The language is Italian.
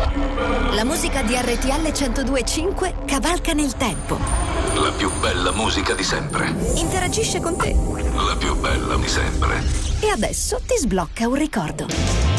La musica di RTL 102.5 cavalca nel tempo. La più bella musica di sempre. Interagisce con te. La più bella di sempre. E adesso ti sblocca un ricordo.